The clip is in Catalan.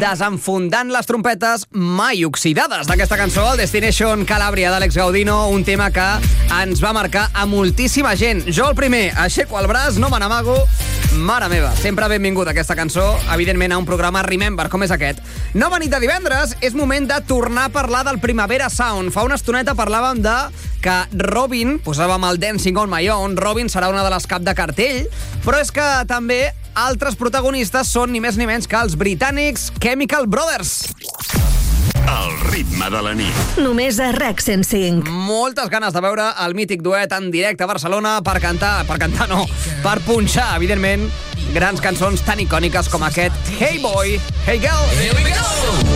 desenfundant les trompetes mai oxidades d'aquesta cançó, el Destination Calabria d'Àlex Gaudino, un tema que ens va marcar a moltíssima gent. Jo el primer, aixeco el braç, no me n'amago. Mare meva, sempre benvingut aquesta cançó, evidentment a un programa Remember, com és aquest. Nova nit de divendres, és moment de tornar a parlar del Primavera Sound. Fa una estoneta parlàvem de que Robyn, posàvem el Dancing on My Own, Robyn serà una de les cap de cartell, però és que també altres protagonistes són ni més ni menys que els britànics Chemical Brothers. El ritme de la nit. Només a RAC 105. Moltes ganes de veure el mític duet en directe a Barcelona per punxar, evidentment, grans cançons tan icòniques com aquest Hey Boy, Hey Girl. Here we go!